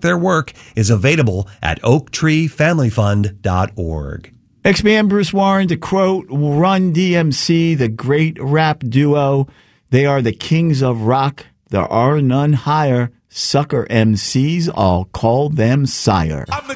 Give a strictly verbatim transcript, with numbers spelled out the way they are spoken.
support their work is available at oak tree family fund dot org. X-Man Bruce Warren, to quote Run D M C, the great rap duo, they are the kings of rock. There are none higher. Sucker M Cs, I'll call them sire. I'm